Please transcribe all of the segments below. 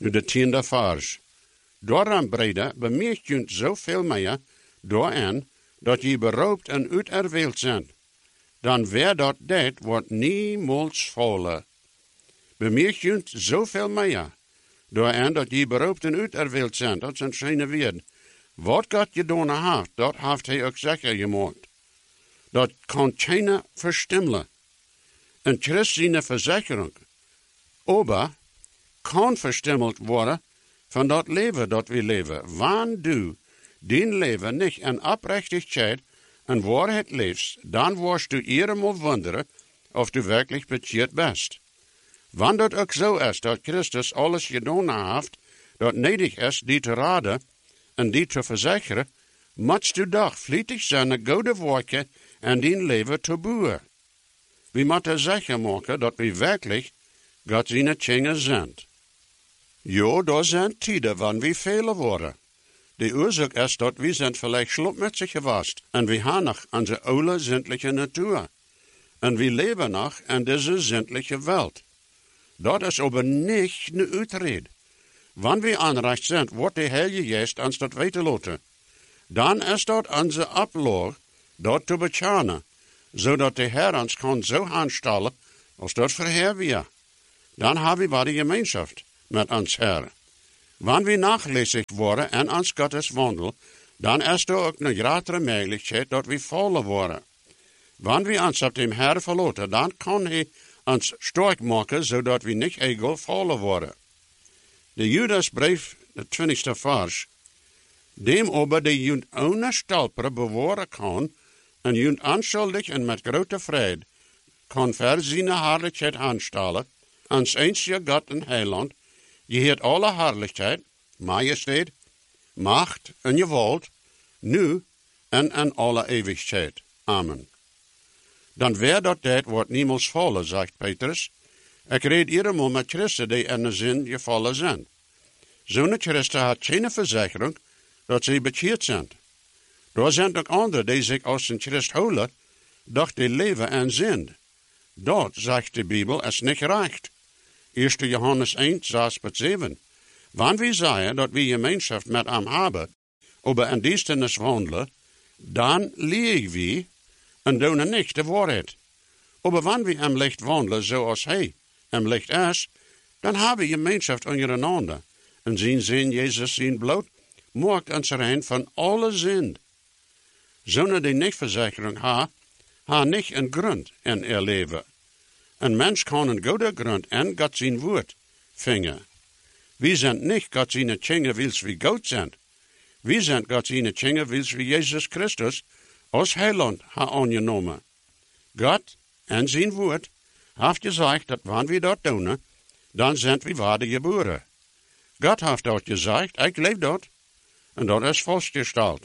Nu de 10e vers. Daarom, breder, bemerkt je zoveel meer daaraan, dat je beroopt en uiterweeld zijn. Dan wer dat deed, wordt niemals vallen. Bemerkt je zoveel meer daaraan, dat je beroopt en uiterweeld zijn. Dat is een schöne woord. Wat God gedaan heeft, dat heeft hij ook zeker gemaakt. Dat kan keiner verstimmen. Een Christ zijn verzekering. Aber kan verstimmeld worden van dat leven dat we leven. Wanneer du din leven niet in oprechtigheid en waarheid leefst, dan worst du eenmaal wonderen of du werkelijk bekeerd bent. Wanneer dat ook zo is dat Christus alles gedaan heeft dat nodig is die te raden en die te verzekeren, moet du doch vlietig zijn goede werken en die leven te boeren. We moeten zeker maken dat we werkelijk God zijn kinderen zijn. Ja, er zijn tijden wanneer we velen worden. De oorzaak is dat we zijn vielleicht slopmetsig geweest en we hebben nog onze oude zindelijke natuur. En we leven nog in deze zindelijke wereld. Dat is aber niet een uitred. Wanneer we aanrecht zijn, wordt de Heilige Geest ons dat weten laten. Dan is dat onze oploog, dat te bekennen, zodat de Heer ons kan zo aanstellen als dat voor Heer weer. Dan hebben we de gemeenschap met ons Heer. Wanneer we nachlässig worden en ons Gottes wandel, dan is er ook een grotere mogelijkheid dat we vallen worden. Wanneer we ons op dem Heer verlaten, dan kan hij ons sterk maken, zodat we niet egal vallen worden. De Judasbrief, de 20e vers. Dem aber die junt ohne stolperen bewaren kan, en junt aanschuldig en met grote vrede, kan ver zijn herrlichheid aanstellen, ans einzige God en heiland, je heert alle herrlichheid, majesteit, macht en gewalt, nu en in alle eeuwigheid. Amen. Dan wer dat deed, wordt niemals vallen, zegt Petrus. Ik reed eenmaal met Christen die in de zin gevallen zijn. Zo'n Christen had geen verzekering dat ze bekeerd zijn. Er zijn ook anderen die zich als een Christ houden, doch die leven en zin. Dat, zegt de Bijbel, is niet recht. 1 Johannes 1, 6-7. Wanneer we zeggen dat we gemeenschap met hem hebben, aber in duisternis wandelen, dan liegen we en doen niet de waarheid. Aber wanneer we im licht wandelen zoals hij im licht is, dan hebben we gemeenschap ondereinander. En zijn zin, Jezus zijn bloed, maakt ons rein van alle zin. Zonen die niet verzekering hebben niet een grond in ihr leven. Een mens kan een goede grond en God zijn woord vinden. We zijn niet God zijn kinderen wils we God zijn. We zijn God zijn kinderen wils we Jezus Christus als heiland hebben aangenomen. God en zijn woord heeft gezegd dat wanneer we dat doen, dan zijn we wedergeboren. God heeft dat gezegd, ik leef dat. En dat is vastgesteld.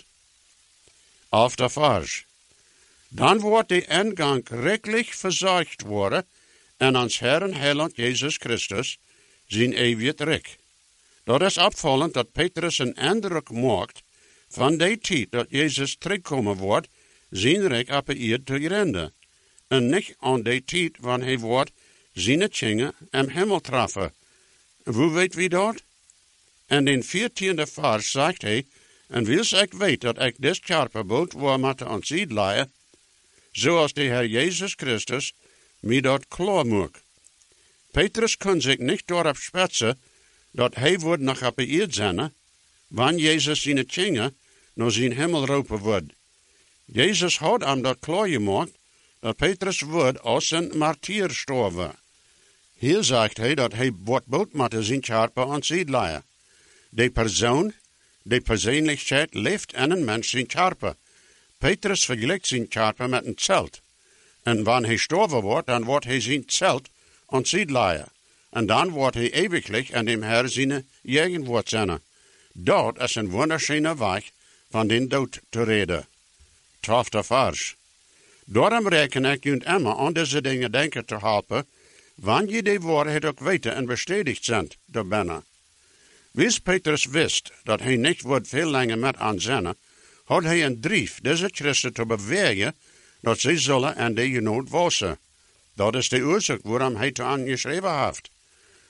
11e vers. Dan wordt de ingang rechtlich verzorgd worden en ons Heer en Heiland Jezus Christus zijn eeuwig rijk. Dat is opvallend dat Petrus een indruk maakt van de tijd dat Jezus terugkomen wordt, zijn rijk op de eerd te renden. En niet aan de tijd wanneer hij wordt zijn kinderen im hemel treffen. Hoe weet wie dat? En in 14e vers zegt hij, en wils ik weet dat ik dit scherpenboot waar moet ontsiedleien, zoals de Heer Jezus Christus mij dat klaar maakt. Petrus kon zich niet daarop spetsen dat hij wordt nog op de eerd zijn, wanneer Jezus zijn kinderen naar zijn hemel roepen wordt. Jezus had hem dat klaar gemaakt, dat Petrus wordt als een martier sterven. Hier zegt hij dat hij wordt boot moet zijn scherpen ontsiedleien. De persoonlijkheid leeft in een mens zijn scherpen. Petrus vergelijkt zijn scherpen met een zelt. En wanneer hij sterven wordt, dan wordt hij zijn zelt ontsiedleien. En dan wordt hij eeuwiglijk in dem Heer zijn gegenwoord zijn. Dat is een wunderschöne weg van den dood te reden. 12e vers. Daarom reken ik jullie immer aan deze dingen denken te helpen, wanneer je de waarheid ook weten en bestätigt zijn daarbinnen. Wist Petrus wist dat hij niet wordt veel langer met aanzennen, had hij een brief deze Christen te bewegen dat zij zullen en de genood wassen. Dat is de oorzaak waarom hij te aangeschreven heeft.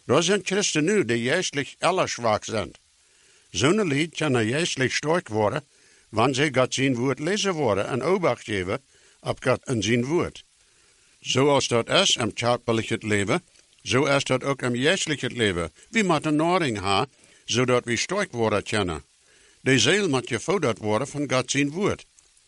Daar zijn Christen nu die juistlich alle zwak zijn. Zo'n lied kan juistlich sterk worden, wanneer ze God zijn woord lezen worden en obacht geven op God en zijn woord. Zoals dat is im körperlichen leven, zo is dat ook im geestlichen leven. We moeten naring hebben, zodat we sterk worden kunnen. De ziel moet gevoederd worden van God zijn woord.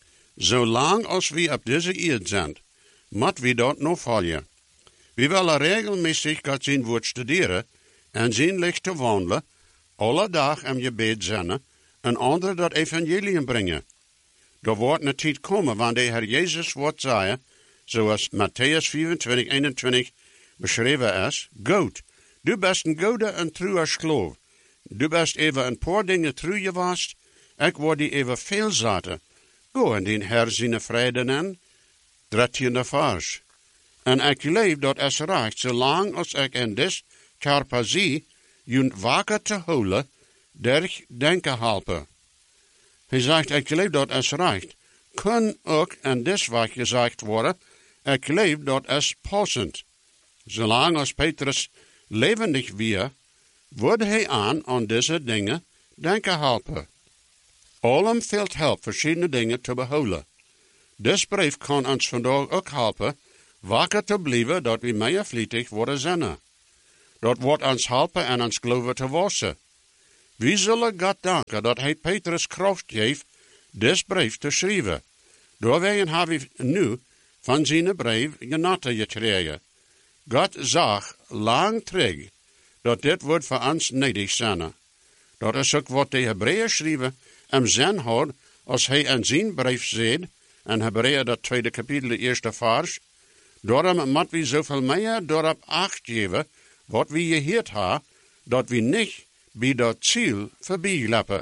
Zolang als we op deze eerd zijn, moet we dat nog volgen. We willen regelmäßig God zijn woord studeren en zijn licht te wandelen, alle dag im gebed zijn en anderen dat evangelium brengen. Er wordt een tijd komen wanneer de Heer Jezus wordt zeggen, zoals Matthäus 24, 21 beschreven is, Goed, du bent een goede en trouwe slaaf. Du bent even een paar dingen trouw geweest, ik word die even veel zaten. Go en den Herr zijn vrede in, 13e vers. En ik leef dat is recht, zolang als ik in dis kerper zie, junt wakker te houden, derg denken helpen. Hij zegt, ik leef dat is recht. Kan ook in dis wat gezegd worden, ik leef dat is passend. Zolang als Petrus levendig weer, wordt hij aan deze dingen denken helpen. Allem fehlt help verschillende dingen te behouden. Dit brief kan ons vandaag ook helpen, wakker te blijven dat we meer vlietig worden zijn. Dat wordt ons helpen en ons geloven te wassen. We zullen God danken dat hij Petrus kracht geeft, dit brief te schrijven. Doorwegen hebben we nu van zijn brief genade gekregen. God zag lang terug dat dit wordt voor ons nuttig zijn. Dat is ook wat de Hebreeën schrijven en zin had als hij in zijn brief zegt, en Hebreeën dat tweede kapitel, de eerste vers, daarom moet we zoveel meer daarop acht geven, wat we gehoord hebben, dat we niet bij dat ziel voorbij lopen.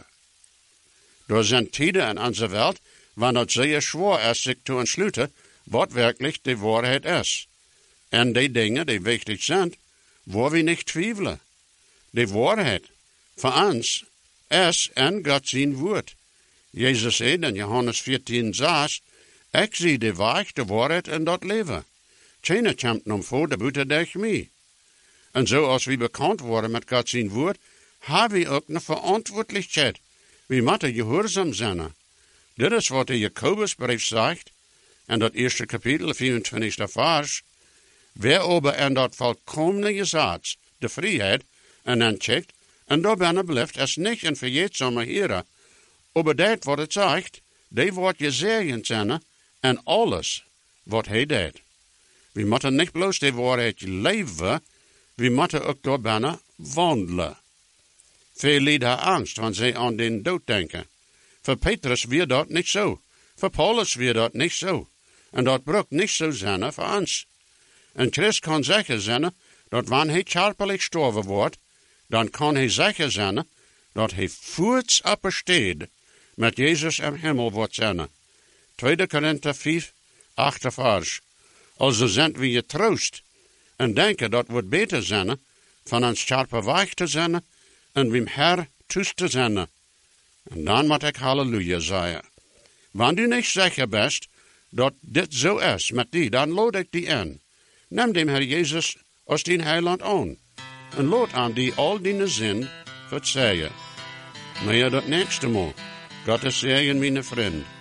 Er zijn tijden in onze wereld, wanneer het zeer zwaar is zich te ontsluiten, wat werkelijk de waarheid is. En die dingen die wichtig zijn, waar we niet twijfelen. De waarheid voor ons is en God zijn woord. Jezus zei in Johannes 14, 6, ik zie de weg, de waarheid en dat leven. Keine komt om voor de buiten durch mij. En zoals we bekend worden met God zijn woord, hebben we ook een verantwoordelijkheid. We moeten gehoorzaam zijn. Dit is wat de Jacobusbrief zegt, en dat eerste kapitel, 24e vers. Wer aber in dat volkomene gezag de vrijheid en aancheckt, en daarbij blijft, is niet een vergeetzame Heere. Aber dat wat het zegt, die wordt gezegend zijn en alles wat hij deed. We moeten niet bloos de waarheid leven, we moeten ook daarbij wandelen. Veel lieden angst, wanneer ze aan den dood denken. Voor Petrus weer dat niet zo. Voor Paulus weer dat niet zo. En dat broek niet zo zijn voor ons. En Christ kan zeker zijn dat wanneer hij kerkelijk sterven wordt, dan kan hij zeker zijn dat hij voorts opbesteed met Jezus in hemel wordt zijn. 2 Korinther 5, 8 vers. Also zijn we getroost en denken dat wordt beter zijn van ons scherpe weg te zijn en wem Herr thuis te zijn. En dan moet ik halleluja zeggen. Wanneer u niet zeker bent dat dit zo is met die, dan lood ik die in. Neem dem Herr Jezus als die heiland aan. En lood aan die al die zin verzeihen. Maar ja, dat nächste Mal. Gottes Segen, meine Freunde.